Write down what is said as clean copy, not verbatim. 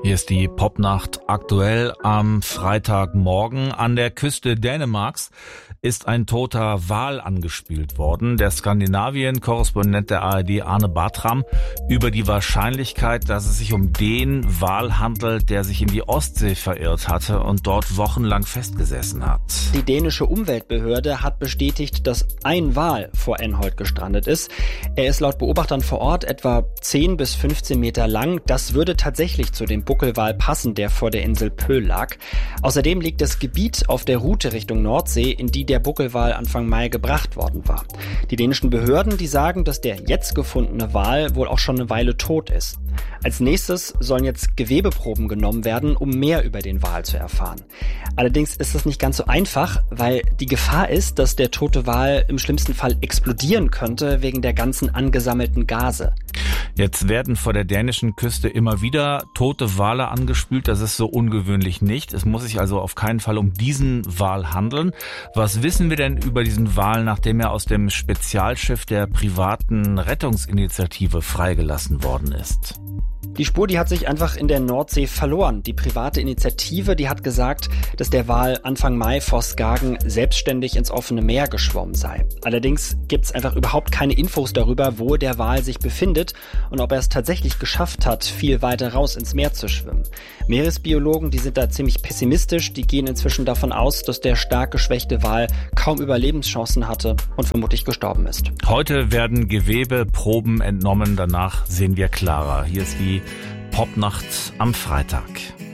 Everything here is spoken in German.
Hier ist die Popnacht aktuell am Freitagmorgen. An der Küste Dänemarks ist ein toter Wal angespült worden. Der Skandinavien-Korrespondent der ARD Arne Bartram über die Wahrscheinlichkeit, dass es sich um den Wal handelt, der sich in die Ostsee verirrt hatte und dort wochenlang festgesessen hat. Die dänische Umweltbehörde hat bestätigt, dass ein Wal vor Enholt gestrandet ist. Er ist laut Beobachtern vor Ort etwa 10 bis 15 Meter lang. Das würde tatsächlich zu dem Buckelwal passen, der vor der Insel Pöhl lag. Außerdem liegt das Gebiet auf der Route Richtung Nordsee, in die der Buckelwal Anfang Mai gebracht worden war. Die dänischen Behörden, die sagen, dass der jetzt gefundene Wal wohl auch schon eine Weile tot ist. Als nächstes sollen jetzt Gewebeproben genommen werden, um mehr über den Wal zu erfahren. Allerdings ist das nicht ganz so einfach, weil die Gefahr ist, dass der tote Wal im schlimmsten Fall explodieren könnte wegen der ganzen angesammelten Gase. Jetzt werden vor der dänischen Küste immer wieder tote Wale angespült. Das ist so ungewöhnlich nicht. Es muss sich also auf keinen Fall um diesen Wal handeln. Was wissen wir denn über diesen Wal, nachdem er aus dem Spezialschiff der privaten Rettungsinitiative freigelassen worden ist? Die Spur, die hat sich einfach in der Nordsee verloren. Die private Initiative, die hat gesagt, dass der Wal Anfang Mai vor Skagen selbstständig ins offene Meer geschwommen sei. Allerdings gibt's einfach überhaupt keine Infos darüber, wo der Wal sich befindet und ob er es tatsächlich geschafft hat, viel weiter raus ins Meer zu schwimmen. Meeresbiologen, die sind da ziemlich pessimistisch. Die gehen inzwischen davon aus, dass der stark geschwächte Wal kaum Überlebenschancen hatte und vermutlich gestorben ist. Heute werden Gewebeproben entnommen. Danach sehen wir klarer. Hier ist die Popnacht am Freitag.